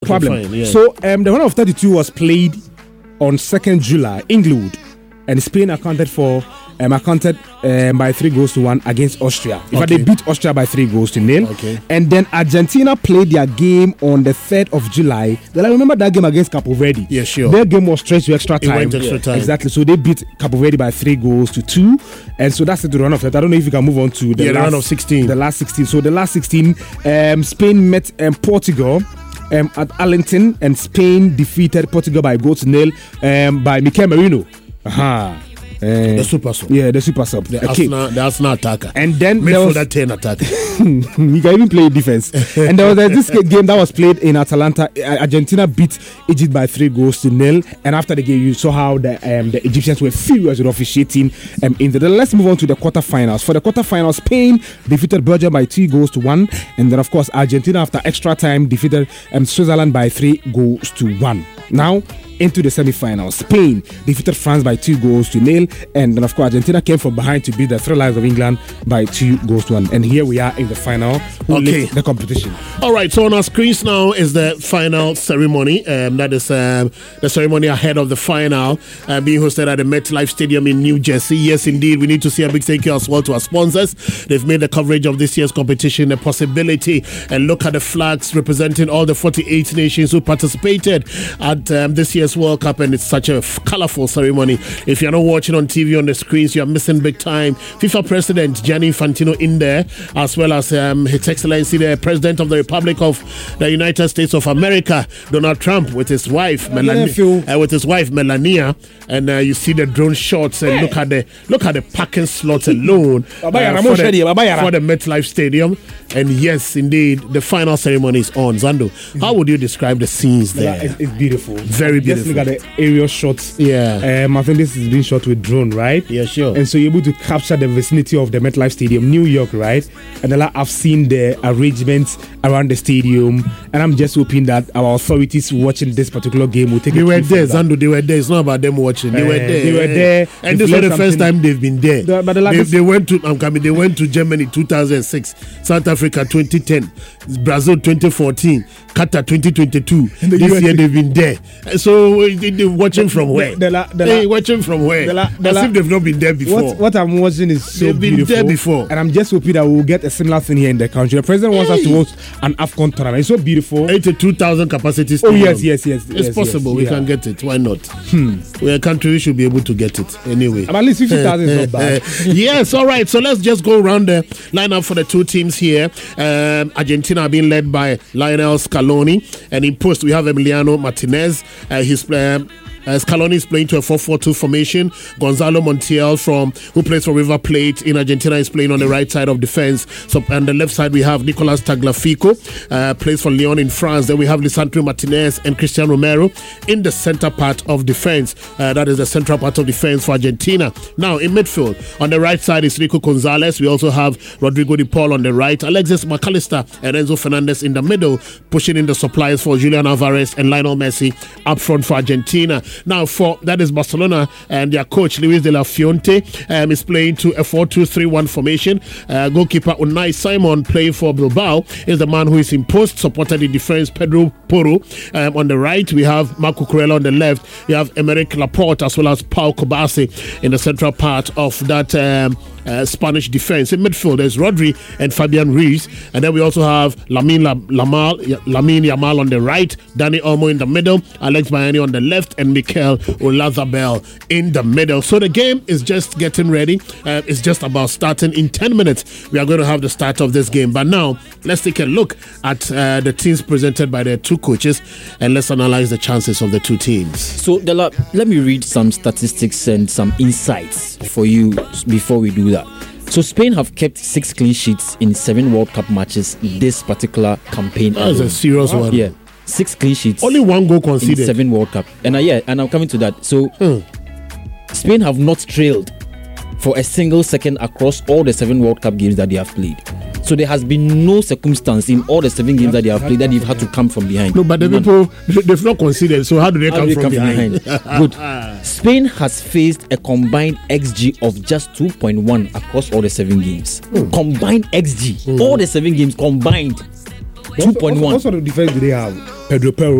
problem. Fine, yeah. So the round of 32 was played on 2nd July, England, and Spain accounted by 3-1 against Austria. In fact, they beat Austria by 3-0. Okay. And then Argentina played their game on the 3rd of July. Then I remember that game against Cape Verde. Yeah, sure. Their game was stretched to extra time. It went extra time. Exactly. So they beat Cape Verde by 3-2. And so that's the run of that. I don't know if you can move on to the round of 16. The last 16. So the last 16, Spain met Portugal at Arlington, and Spain defeated Portugal by 0-0 by Mikel Merino. The super sub. Yeah, the super sub. The Arsenal attacker. And then midfielder 10 attacker. He can even play defense. And there was this game that was played in Atalanta. Argentina beat Egypt by 3-0. And after the game, you saw how the Egyptians were furious with officiating. Let's move on to the quarterfinals. For the quarterfinals, Spain defeated Belgium by 2-1. And then, of course, Argentina, after extra time, defeated Switzerland by 3-1. Now, into the semi-finals, Spain defeated France by 2-0. And then, of course, Argentina came from behind to beat the Three Lions of England by 2-1. And here we are in the final. The competition. All right, so on our screens now is the final ceremony. That is the ceremony ahead of the final being hosted at the MetLife Stadium in New Jersey. Yes, indeed, we need to say a big thank you as well to our sponsors. They've made the coverage of this year's competition a possibility. And look at the flags representing all the 48 nations who participated at this year's World Cup, and it's such a colorful ceremony. If you're not watching on TV on the screens, you're missing big time. FIFA President Gianni Infantino in there, as well as His Excellency the President of the Republic of the United States of America, Donald Trump, with his wife Melania, and you see the drone shots, and look at the parking slots alone for the MetLife Stadium. And yes, indeed, the final ceremony is on. Zando, how would you describe the scenes there? It's beautiful. Very beautiful. Just look at the aerial shots. Yeah. I think this is being shot with drone, right? Yeah, sure. And so you're able to capture the vicinity of the MetLife Stadium, New York, right? And I've seen the arrangements around the stadium, and I'm just hoping that our authorities watching this particular game will take They were there, Zando. They were there. It's not about them watching. They were there. And this was the first time they've been there. They went to Germany 2006, South Africa 2010, Brazil 2014, Qatar 2022. This year they've been there. So they're watching from where? Watching from where? As if they've not been there before. What I'm watching is so they've beautiful. Been there before. And I'm just hoping that we'll get a similar thing here in the country. The president wants us to host an AFCON tournament. It's so beautiful. 82,000 capacity stadium. Oh, yes. It's possible. We can get it. Why not? We're a country, we should be able to get it anyway. At least 50,000 is not bad. Yes, all right. So let's just go around the lineup for the two teams here. Argentina being led by Lionel Scaloni, and in post we have Emiliano Martinez. Scaloni is playing to a 4-4-2 formation. Gonzalo Montiel, who plays for River Plate in Argentina, is playing on the right side of defense. So on the left side we have Nicolas Tagliafico, plays for Lyon in France. Then we have Lisandro Martinez and Cristian Romero in the center part of defense. That is the central part of defense for Argentina. Now in midfield, on the right side is Rico Gonzalez. We also have Rodrigo de Paul on the right, Alexis McAllister and Enzo Fernandez in the middle, pushing in the supplies for Julian Alvarez and Lionel Messi up front for Argentina. Now, that is Barcelona, and their coach Luis de la Fuente is playing to a 4-2-3-1 formation. Goalkeeper Unai Simon, playing for Bilbao, is the man who is in post, supported in defense Pedro Porro. On the right, we have Marco Corella. On the left, we have Emerick Laporte as well as Pau Kobasi in the central part of that Spanish defense. In midfield, there's Rodri and Fabian Ruiz, and then we also have Lamine Yamal on the right, Dani Olmo in the middle, Alex Bayani on the left, and Mikel Oyarzabal in the middle. So the game is just getting ready. It's just about starting. In 10 minutes, we are going to have the start of this game. But now, let's take a look at the teams presented by the two coaches, and let's analyze the chances of the two teams. So, Dela, let me read some statistics and some insights for you before we do that. So Spain have kept 6 clean sheets in 7 World Cup matches this particular campaign. That's a serious one. Yeah, 6 clean sheets. Only 1 goal conceded in 7 World Cup. And I'm coming to that. So Spain have not trailed for a single second across all the 7 World Cup games that they have played. So there has been no circumstance in all the 7 games that they have played that they've had to come from behind. No, but the people, they've not conceded. So how do they come from behind? Good. Spain has faced a combined XG of just 2.1 across all the 7 games. Combined XG. All the 7 games combined. 2.1. What sort of defense do they have? Pedro Porro